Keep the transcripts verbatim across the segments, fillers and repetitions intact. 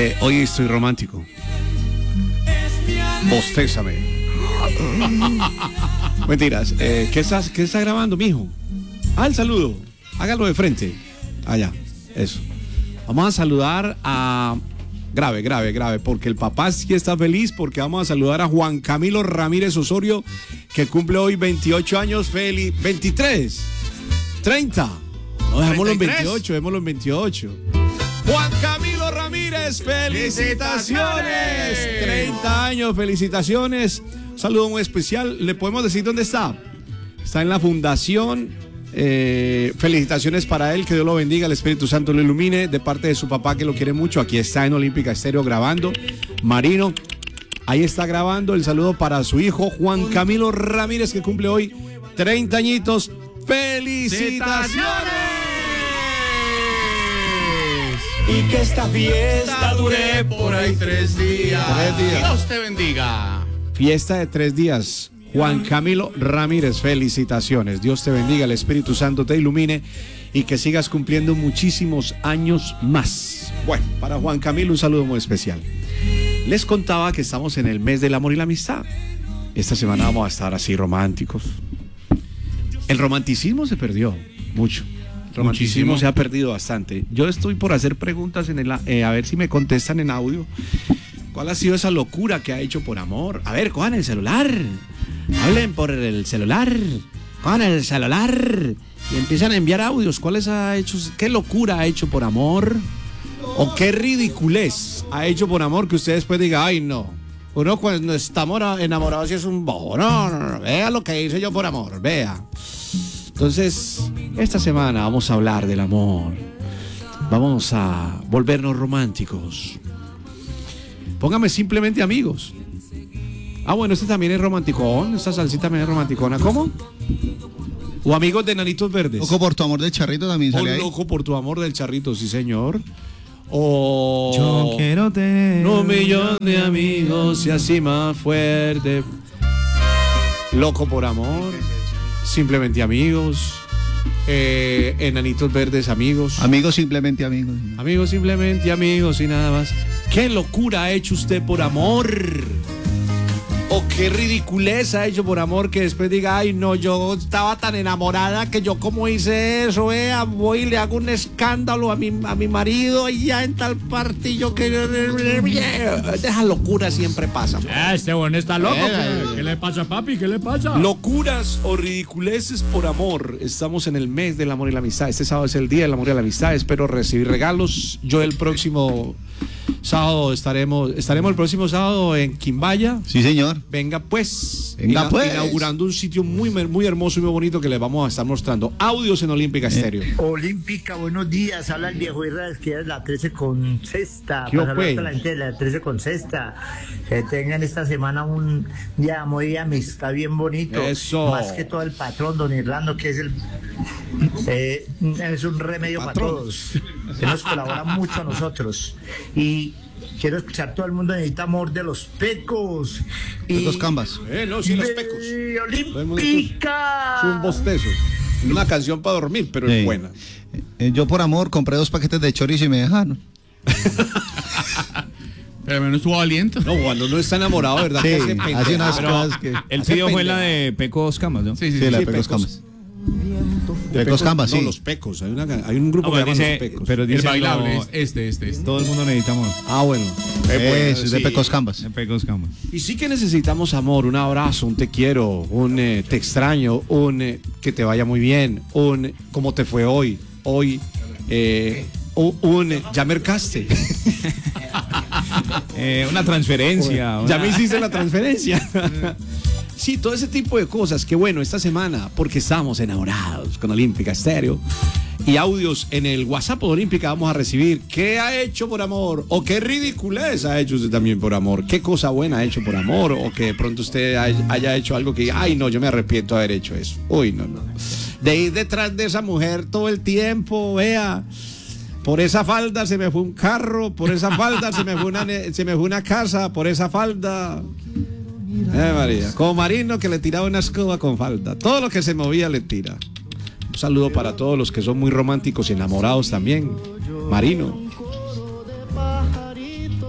Eh, hoy estoy romántico. Bostésame. Mentiras. Eh, ¿qué, estás, ¿Qué está grabando, mijo? Ah, el saludo. Hágalo de frente. Allá. Eso. Vamos a saludar a... Grave, grave, grave, porque el papá sí está feliz, porque vamos a saludar a Juan Camilo Ramírez Osorio, que cumple hoy veintiocho años, feliz, veintitrés, treinta, no, dejémoslo en veintiocho, dejémoslo en veintiocho. Juan Camilo Ramírez, felicitaciones, treinta años, felicitaciones, un saludo muy especial. ¿Le podemos decir dónde está? Está en la fundación. Eh, felicitaciones para él, que Dios lo bendiga, el Espíritu Santo lo ilumine, de parte de su papá, que lo quiere mucho. Aquí está en Olímpica Estéreo grabando. Marino, ahí está grabando. El saludo para su hijo Juan Camilo Ramírez, que cumple hoy treinta añitos. ¡Felicitaciones! Y que esta fiesta dure por ahí tres días. Tres días. Dios te bendiga. Fiesta de tres días. Juan Camilo Ramírez, felicitaciones. Dios te bendiga, el Espíritu Santo te ilumine y que sigas cumpliendo muchísimos años más. Bueno, para Juan Camilo un saludo muy especial. Les contaba que estamos en el mes del amor y la amistad. Esta semana vamos a estar así románticos. El romanticismo se perdió mucho. El romanticismo Muchísimo. se ha perdido bastante. Yo estoy por hacer preguntas en el, eh, a ver si me contestan en audio. ¿Cuál ha sido esa locura que ha hecho por amor? A ver, cojan el celular. Hablen por el celular, con el celular y empiezan a enviar audios. ¿Cuáles ha hecho? ¿Qué locura ha hecho por amor? ¿O qué ridiculez ha hecho por amor que ustedes después digan, ay no, uno cuando está enamorado sí es un bobo? No, no, no, vea lo que hice yo por amor, vea. Entonces, esta semana vamos a hablar del amor. Vamos a volvernos románticos. Póngame simplemente amigos. Ah, bueno, este también es romanticón. Esta salsita también es romanticona. ¿Cómo? O amigos de Nanitos Verdes. Loco por tu amor del charrito también sale o ahí. Loco por tu amor del charrito, sí señor. O yo quiero tener un millón de amigos y así más fuerte. Loco por amor. Simplemente amigos. Eh, Enanitos Verdes, amigos. Amigos, simplemente amigos. Amigos, simplemente amigos y nada más. ¿Qué locura ha hecho usted por amor? ¿O qué ridiculez ha hecho por amor que después diga, ay no, yo estaba tan enamorada que yo como hice eso, vea, voy y le hago un escándalo a mi, a mi marido y ya en tal partillo que... Esa locura siempre pasa. Ah, este bueno está loco. Eh, ¿Qué le pasa, papi? ¿Qué le pasa? Locuras o ridiculeces por amor. Estamos en el mes del amor y la amistad. Este sábado es el día del amor y la amistad. Espero recibir regalos. Yo el próximo... sábado estaremos estaremos el próximo sábado en Quimbaya. Sí, señor. Venga pues. Venga ina, pues. Inaugurando un sitio muy, muy hermoso y muy bonito que les vamos a estar mostrando. Audios en Olímpica Estéreo. Eh. Olímpica, buenos días. Habla el viejo Israel, que es la trece con sexta. ¿Qué Para fue? hablar con la gente de la trece con sexta. Que tengan esta semana un día muy de amistad bien bonito. Eso. Más que todo el patrón, don Irlando, que es el eh, es un remedio para todos. Que nos colabora mucho a nosotros. Y quiero escuchar, todo el mundo necesita amor de los pecos. Y los cambas. Eh, no, sí, los pecos. Olímpica. Es un bostezo. Una canción para dormir, pero sí. Es buena. Eh, yo por amor compré dos paquetes de chorizo y me dejaron. Pero menos tuvo aliento. No, cuando uno está enamorado, ¿verdad? Sí, que hace, hace unas pero cosas que... El pidió fue la de Pecos Camas, ¿no? Sí, sí, Sí, sí. la sí, de Pecos Pecos. Camas. De Pecos Cambas, no, sí. los pecos. Hay, una, hay un grupo No, que pero se llama dice, los pecos. pero El dice bailable lo- es este, este, este. todo el mundo necesitamos Ah, bueno. Eh, Es de sí. Pecos Cambas. de Pecos Camas. Y sí que necesitamos amor, un abrazo, un te quiero, un eh, te extraño, un eh, que te vaya muy bien, un cómo te fue hoy, hoy, eh, un, un eh, ya mercaste. Eh, una transferencia. Ya una- me hiciste la transferencia. Sí, todo ese tipo de cosas. Que bueno, esta semana, porque estamos enamorados con Olímpica Estéreo. Y audios en el WhatsApp de Olímpica vamos a recibir. ¿Qué ha hecho por amor? ¿O qué ridiculez ha hecho usted también por amor? ¿Qué cosa buena ha hecho por amor? ¿O que de pronto usted haya hecho algo que, ay no, yo me arrepiento de haber hecho eso? Uy, no, no. De ir detrás de esa mujer todo el tiempo, vea. Por esa falda se me fue un carro, por esa falda se me fue una, se me fue una casa, por esa falda... Eh, María, como Marino que le tiraba una escoba con falda. Todo lo que se movía le tira. Un saludo para todos los que son muy románticos y enamorados también. Marino.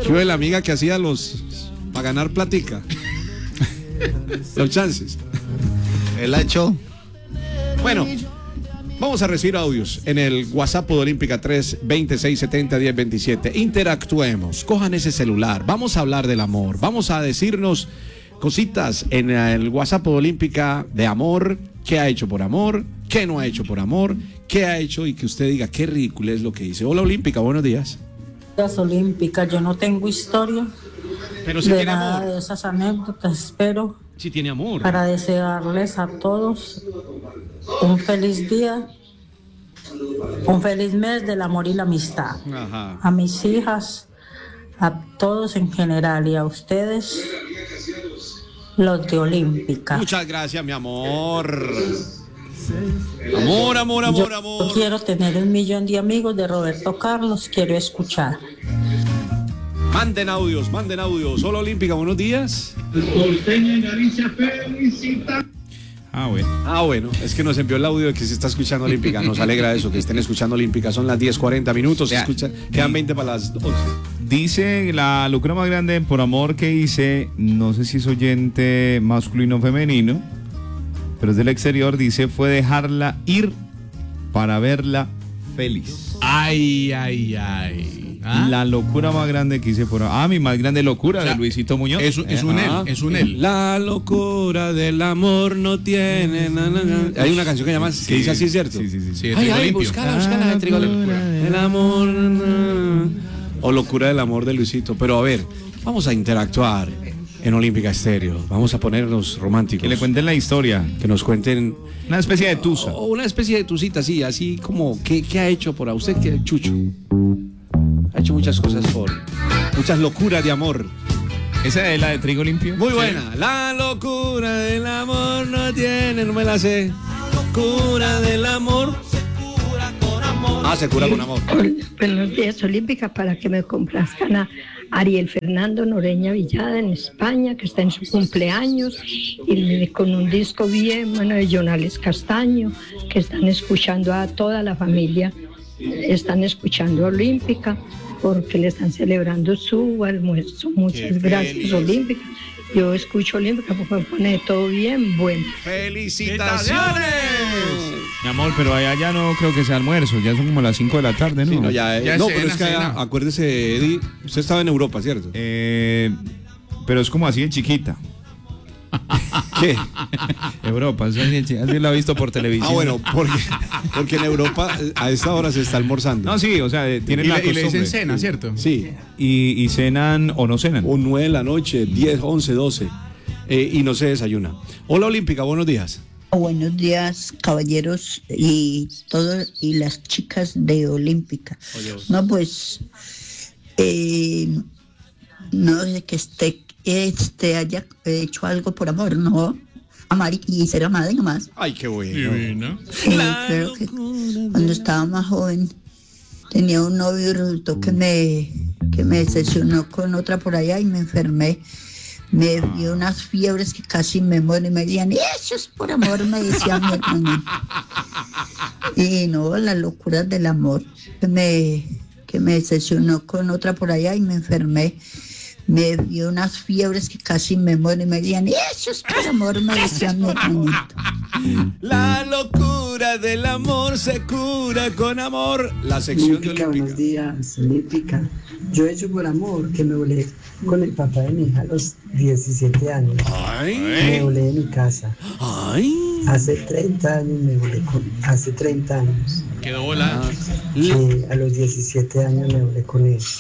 ¿Qué fue la amiga que hacía los para ganar platica? Los chances. Él ha hecho. Bueno, vamos a recibir audios en el WhatsApp de Olímpica tres veintiséis setenta diez veintisiete. Interactuemos, cojan ese celular, vamos a hablar del amor, vamos a decirnos cositas en el WhatsApp de Olímpica de amor, qué ha hecho por amor, qué no ha hecho por amor, qué ha hecho y que usted diga qué ridículo es lo que dice. Hola Olímpica, buenos días. Olímpica, yo no tengo historia Pero si de tiene nada amor. de esas anécdotas, pero Si tiene amor. para desearles a todos un feliz día, un feliz mes del amor y la amistad. Ajá. A mis hijas, a todos en general y a ustedes, los de Olímpica. Muchas gracias, mi amor. Amor, amor, amor, Yo amor. quiero tener un millón de amigos de Roberto Carlos, quiero escuchar. Manden audios, manden audios. Hola Olímpica, buenos días. Ah, bueno. Ah, bueno, es que nos envió el audio de que se está escuchando Olímpica. Nos alegra eso, que estén escuchando Olímpica. Son las diez cuarenta minutos. Se Ya, escuchan, quedan veinte para las once. Dice la locura más grande por amor que hice, no sé si es oyente masculino o femenino, pero es del exterior, dice, fue dejarla ir para verla feliz. Ay, ay, ay. ¿Ah? La locura más grande que hice por amor. Ah, mi más grande locura, O sea, de Luisito Muñoz. Es, es un Ajá. él, es un él. La locura del amor no tiene. Na, na, na. Hay una canción que llama que dice así, ¿cierto? Sí, sí, sí. Sí, de Ay, Trigo ay, Limpio. búscala, búscala de Trigo Limpio. El amor. na, na. O locura del amor de Luisito. Pero a ver, vamos a interactuar en Olímpica Estéreo. Vamos a ponernos románticos. Que le cuenten la historia. Que nos cuenten. Una especie de tusa. O una especie de tusita, sí, así como, ¿qué, qué ha hecho por a usted, qué, Chucho? Ha hecho muchas cosas por. Muchas locuras de amor. ¿Esa es la de Trigo Limpio? Muy buena. La locura del amor no tiene, no me la sé. Locura del amor. Ah, se cura con amor. Buenos días, Olímpica, para que me complazcan a Ariel Fernando Noreña Villada en España, que está en su cumpleaños, y con un disco bien bueno de Jonales Castaño, que están escuchando a toda la familia, están escuchando a Olímpica, porque le están celebrando su almuerzo. Muchas Qué gracias, feliz. Olímpica. Yo escucho Olímpica porque me pone todo bien bueno. ¡Felicitaciones! Mi amor, pero allá ya no creo que sea almuerzo, ya son como las cinco de la tarde, ¿no? Sí, no, ya, eh, Ya no, es pero cena, es que cena. ah, acuérdese, Eddie, usted estaba en Europa, ¿cierto? Eh, pero es como así de chiquita. ¿Qué? Europa, así, así lo ha visto por televisión. Ah, bueno, porque, porque en Europa eh, a esta hora se está almorzando. No, sí, o sea, eh, tienen Y la le, y le costumbre. dicen cena, ¿cierto? Sí, Y, y cenan o no cenan. o nueve de la noche, diez, once, doce, eh, y no se desayuna. Hola Olímpica, buenos días. Buenos días, caballeros y todos y las chicas de Olímpica. No, pues eh, no sé que esté este haya hecho algo por amor, no. Amar y- y ser amada y nomás. Ay, qué bueno. Divino. Eh, creo que cuando estaba más joven tenía un novio y resultó que me que me decepcionó con otra por allá y me enfermé. Me dio unas fiebres que casi me muero y me decían, eso es por amor, me decía mi hermano. Y no, las locuras del amor, que me, que me decepcionó con otra por allá y me enfermé. Me dio unas fiebres que casi me muero y me decían, eso es por amor, me decía mi hermanito. La locura del amor se cura con amor. La sección de Olímpica, buenos Olímpica. días, Olímpica. Yo he hecho por amor que me volé con el papá de mi hija a los diecisiete años. Ay, Me volé de mi casa. ay. Hace treinta años me volé con... Hace treinta años. Quedó volada. Eh, a los diecisiete años me volé con él.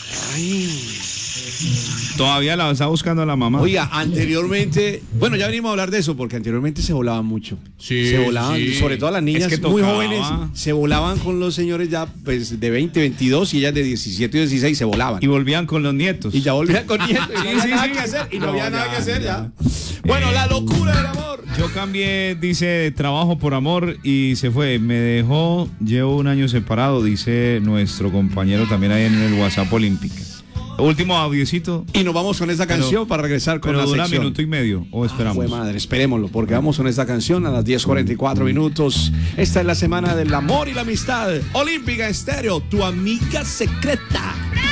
Todavía la está buscando la mamá. Oiga, anteriormente, bueno, ya venimos a hablar de eso, porque anteriormente se volaban mucho. Sí, se volaban, sí. sobre todo las niñas Es que muy tocaba. jóvenes, se volaban con los señores ya pues de veinte, veintidós y ellas de diecisiete y dieciséis se volaban. Y volvían con los nietos. Y ya volvían con nietos y no Sí, había sí, nada sí. que hacer. Y no, No, había nada ya, que hacer ya. ya. Bueno, Eh, la locura del amor. Yo cambié, dice, trabajo por amor y se fue. Me dejó, llevo un año separado, dice nuestro compañero también ahí en el WhatsApp Olímpica. Último audiocito. Y nos vamos con esta Pero- canción para regresar con Pero la dura sección. minuto y medio, o esperamos. Fue madre, esperémoslo, porque vamos con esta canción a las diez cuarenta y cuatro minutos. Esta es la semana del amor y la amistad. Olímpica Estéreo, tu amiga secreta.